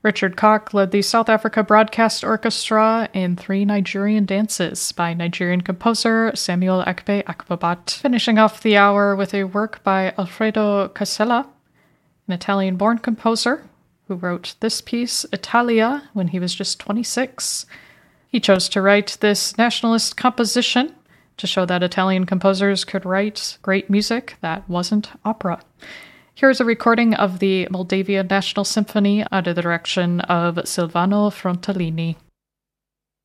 Richard Koch led the South Africa Broadcast Orchestra in 3 Nigerian dances by Nigerian composer Samuel Ekpe Akbabat, finishing off the hour with a work by Alfredo Casella, an Italian-born composer who wrote this piece, Italia, when he was just 26. He chose to write this nationalist composition to show that Italian composers could write great music that wasn't opera. Here's a recording of the Moldavian National Symphony under the direction of Silvano Frontalini.